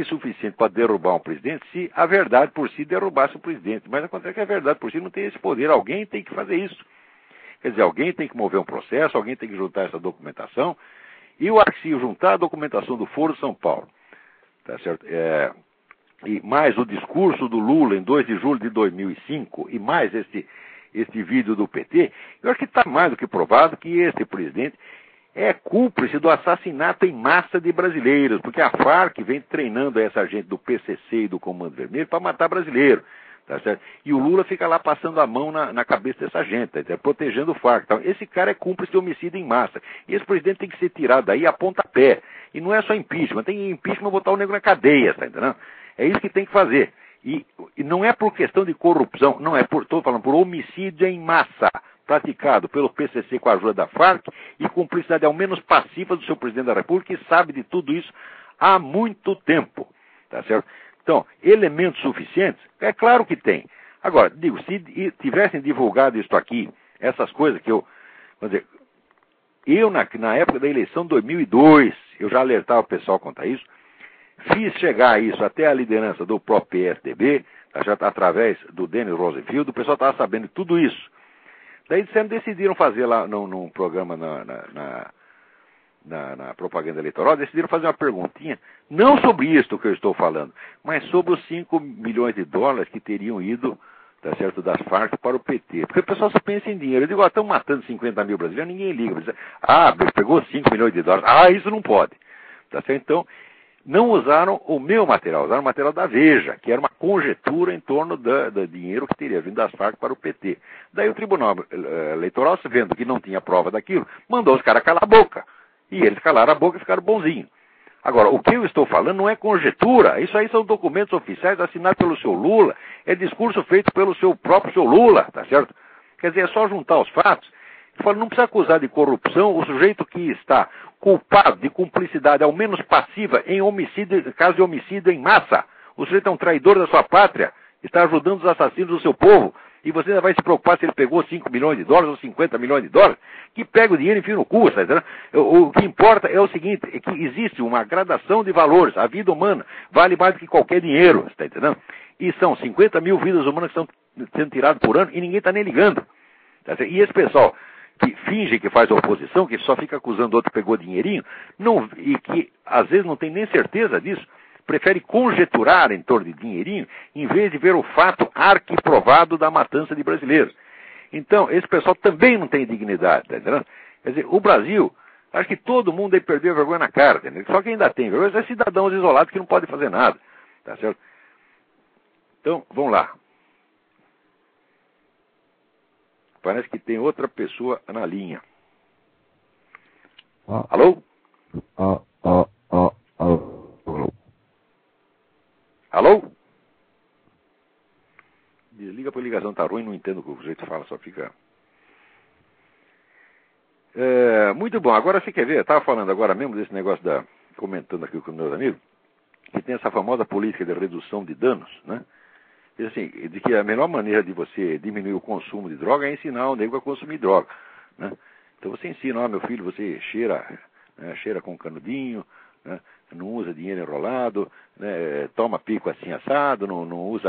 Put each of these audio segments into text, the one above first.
suficiente para derrubar um presidente se a verdade por si derrubasse o presidente. Mas acontece que a verdade por si não tem esse poder. Alguém tem que fazer isso. Quer dizer, alguém tem que mover um processo, alguém tem que juntar essa documentação. E o Arcio juntar a documentação do Foro de São Paulo, tá certo? E mais o discurso do Lula em 2 de julho de 2005, e mais este vídeo do PT, eu acho que está mais do que provado que este presidente é cúmplice do assassinato em massa de brasileiros, porque a Farc vem treinando essa gente do PCC e do Comando Vermelho para matar brasileiro, tá certo? E o Lula fica lá passando a mão na cabeça dessa gente, tá, protegendo o Farc. Tá? Esse cara é cúmplice de homicídio em massa. E esse presidente tem que ser tirado daí a pontapé. E não é só impeachment, tem impeachment botar o negro na cadeia, tá entendendo? É isso que tem que fazer. E não é por questão de corrupção, não é estou falando por homicídio em massa, praticado pelo PCC com a ajuda da Farc e cumplicidade ao menos passiva do seu presidente da República, que sabe de tudo isso há muito tempo, tá certo? Então, elementos suficientes, é claro que tem. Agora, digo, se tivessem divulgado isso aqui, essas coisas que vamos dizer, na época da eleição de 2002, eu já alertava o pessoal quanto a isso, fiz chegar isso até a liderança do próprio PSDB, já através do Denis Rosenfield, o pessoal estava sabendo de tudo isso. Daí decidiram fazer lá num programa na propaganda eleitoral, decidiram fazer uma perguntinha, não sobre isso que eu estou falando, mas sobre os 5 milhões de dólares que teriam ido, tá certo, das Farc para o PT. Porque o pessoal só pensa em dinheiro. Eu digo, estão matando 50 mil brasileiros, ninguém liga. Diz, pegou 5 milhões de dólares. Isso não pode. Tá certo? Então, não usaram o meu material, usaram o material da Veja, que era uma conjetura em torno do dinheiro que teria vindo das Farc para o PT. Daí o Tribunal Eleitoral, vendo que não tinha prova daquilo, mandou os caras calar a boca. E eles calaram a boca e ficaram bonzinhos. Agora, o que eu estou falando não é conjetura, isso aí são documentos oficiais assinados pelo seu Lula, é discurso feito pelo seu Lula, tá certo? Quer dizer, é só juntar os fatos. Eu falo, não precisa acusar de corrupção o sujeito que está culpado de cumplicidade, ao menos passiva, em homicídio, caso de homicídio em massa. O sujeito é um traidor da sua pátria, está ajudando os assassinos do seu povo, e você ainda vai se preocupar se ele pegou 5 milhões de dólares ou 50 milhões de dólares, que pega o dinheiro e enfia no cu, tá entendendo? O que importa é o seguinte, é que existe uma gradação de valores. A vida humana vale mais do que qualquer dinheiro, tá entendendo? E são 50 mil vidas humanas que estão sendo tiradas por ano e ninguém está nem ligando. Tá certo? E esse pessoal que finge que faz oposição, que só fica acusando o outro que pegou dinheirinho, e que às vezes não tem nem certeza disso, prefere conjeturar em torno de dinheirinho, em vez de ver o fato arquiprovado da matança de brasileiros. Então, esse pessoal também não tem dignidade, tá entendendo? Quer dizer, o Brasil, acho que todo mundo aí perdeu a vergonha na cara, tá entendendo? Só quem ainda tem vergonha é cidadãos isolados que não podem fazer nada, tá certo? Então, vamos lá. Parece que tem outra pessoa na linha. Alô? Alô? Desliga para a ligação, tá ruim, não entendo o que o sujeito fala, só fica... muito bom, agora você quer ver, eu estava falando agora mesmo desse negócio comentando aqui com meus amigos, que tem essa famosa política de redução de danos, né? Diz assim, de que a melhor maneira de você diminuir o consumo de droga é ensinar o nego a consumir droga, né? Então você ensina, meu filho, você cheira, né, cheira com canudinho, né, não usa dinheiro enrolado, né, toma pico assim assado, não usa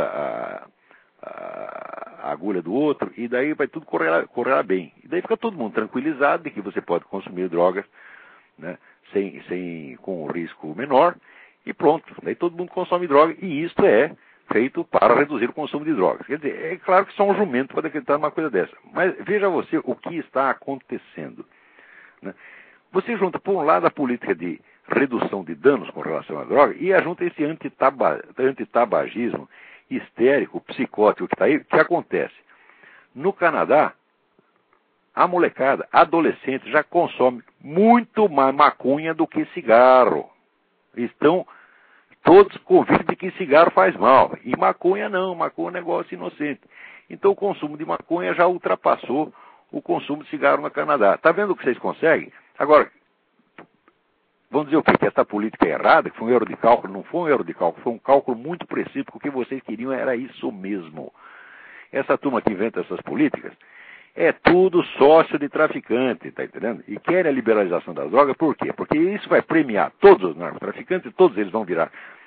a agulha do outro, e daí vai tudo correr bem. E daí fica todo mundo tranquilizado de que você pode consumir drogas, né, com um risco menor, e pronto. Daí todo mundo consome droga, e isto é feito para reduzir o consumo de drogas. Quer dizer, é claro que só um jumento pode acreditar numa coisa dessa. Mas veja você o que está acontecendo, né? Você junta, por um lado, a política de redução de danos com relação à droga e junta esse antitabagismo histérico, psicótico que está aí. O que acontece? No Canadá, a molecada, adolescente, já consome muito mais maconha do que cigarro. Estão todos convictos de que cigarro faz mal. E maconha não, maconha é um negócio inocente. Então o consumo de maconha já ultrapassou o consumo de cigarro no Canadá. Está vendo o que vocês conseguem? Agora, vamos dizer o quê? Que essa política é errada, que foi um erro de cálculo? Não foi um erro de cálculo, foi um cálculo muito preciso, porque o que vocês queriam era isso mesmo. Essa turma que inventa essas políticas é tudo sócio de traficante, tá entendendo? E querem a liberalização das drogas, por quê? Porque isso vai premiar todos os narcotraficantes e todos eles vão virar